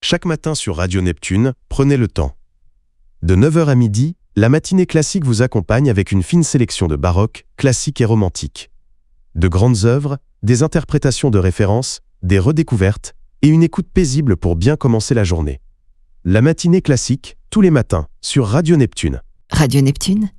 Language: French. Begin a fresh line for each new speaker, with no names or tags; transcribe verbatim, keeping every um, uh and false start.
Chaque matin sur Radio Neptune, prenez le temps. De neuf heures à midi, la matinée classique vous accompagne avec une fine sélection de baroque, classique et romantique. De grandes œuvres, des interprétations de référence, des redécouvertes et une écoute paisible pour bien commencer la journée. La matinée classique, tous les matins, sur Radio Neptune.
Radio Neptune,